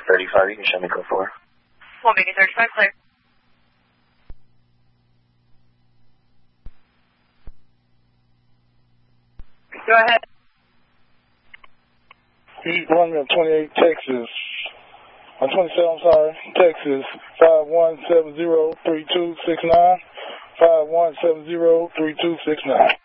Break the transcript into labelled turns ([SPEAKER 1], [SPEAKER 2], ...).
[SPEAKER 1] 35, you can show me code 4.
[SPEAKER 2] 1 Beacon 35, clear. Go ahead.
[SPEAKER 3] East 128, Texas. 127, I'm sorry, Texas, 5170-3269, 5170-3269.